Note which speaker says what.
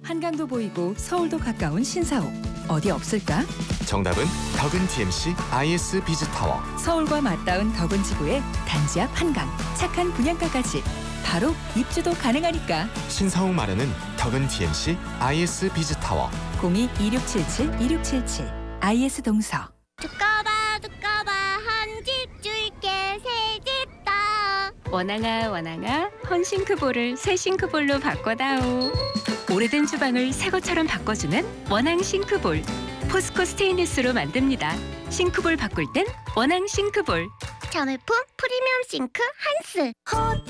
Speaker 1: 한강도 보이고 서울도 가까운 신사옥. 어디 없을까?
Speaker 2: 정답은 덕은 TMC IS 비즈타워.
Speaker 1: 서울과 맞닿은 덕은 지구에 단지 앞 한강, 착한 분양가까지. 바로 입주도 가능하니까.
Speaker 2: 신사옥 마련은 덕은 TMC IS 비즈타워.
Speaker 1: 02-2677-2677 IS 동서.
Speaker 3: 두꺼봐 한 집 줄게 새 집 다.
Speaker 4: 원앙아 원앙아 헌싱크볼을 새 싱크볼로 바꿔다오. 오래된 주방을 새 것처럼 바꿔주는 원앙 싱크볼. 포스코 스테인리스로 만듭니다. 싱크볼 바꿀 땐 원앙 싱크볼.
Speaker 3: 자매품 프리미엄 싱크 한스.